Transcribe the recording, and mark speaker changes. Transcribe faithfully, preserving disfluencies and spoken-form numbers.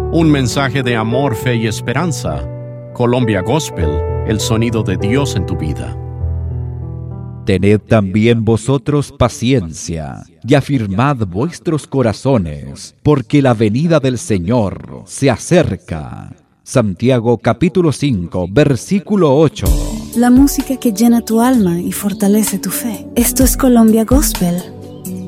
Speaker 1: Un mensaje de amor, fe y esperanza. Colombia Gospel, el sonido de Dios en tu vida.
Speaker 2: Tened también vosotros paciencia, y afirmad vuestros corazones, porque la venida del Señor se acerca. Santiago capítulo cinco, versículo ocho.
Speaker 3: La música que llena tu alma y fortalece tu fe. Esto es Colombia Gospel.